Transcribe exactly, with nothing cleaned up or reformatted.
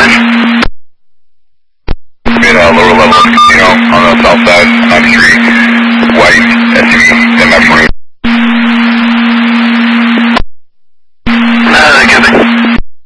Orange. Mid uh, lower level casino on the south side, ninth Street. White S U V, M F